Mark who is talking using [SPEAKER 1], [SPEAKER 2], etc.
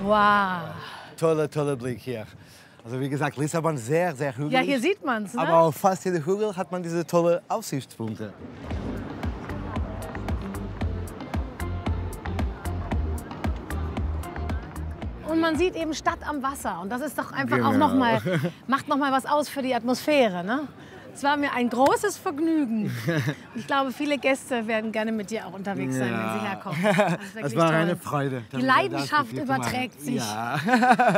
[SPEAKER 1] Wow.
[SPEAKER 2] Toller Blick hier. Also wie gesagt, Lissabon sehr, sehr hügelig.
[SPEAKER 1] Ja, hier sieht man es, ne?
[SPEAKER 2] Aber auf fast jeder Hügel hat man diese tolle Aussichtspunkte.
[SPEAKER 1] Und man sieht eben Stadt am Wasser. Und das ist doch einfach auch
[SPEAKER 2] Genau.
[SPEAKER 1] macht noch mal was aus für die Atmosphäre, ne? Es war mir ein großes Vergnügen. Ich glaube, viele Gäste werden gerne mit dir auch unterwegs sein, wenn sie herkommen.
[SPEAKER 2] Das war
[SPEAKER 1] toll.
[SPEAKER 2] eine Freude.
[SPEAKER 1] Die Leidenschaft überträgt sich.
[SPEAKER 2] Ja.